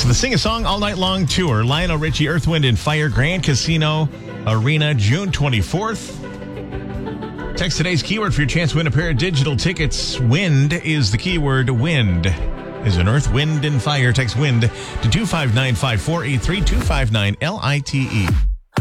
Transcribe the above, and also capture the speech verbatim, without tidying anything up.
to the Sing a Song All Night Long Tour. Lionel Richie, Earth, Wind and Fire, Grand Casino Arena, June twenty-fourth. Text today's keyword for your chance to win a pair of digital tickets. Wind is the keyword. Wind is an Earth, Wind and Fire. Text wind to two five nine five four eight three two five nine L I T E.